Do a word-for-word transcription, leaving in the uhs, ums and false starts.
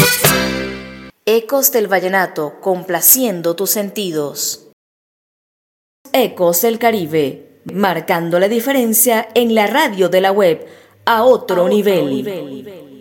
Ecos del Vallenato, complaciendo tus sentidos. Ecos del Caribe, marcando la diferencia en la radio de la web a otro, a otro nivel. nivel.